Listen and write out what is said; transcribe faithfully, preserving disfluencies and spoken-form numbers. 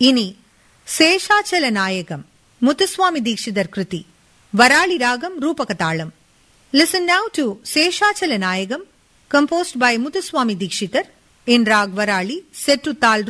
இனி சேஷாச்சல நாயகம் முத்துசுவாமி தீட்சிதர் கிருதி வராளி ராகம் ரூபகதாளம். Listen now to Seshachala Nayagam composed by Muthuswami Dikshithar in Rag Varali set to Tal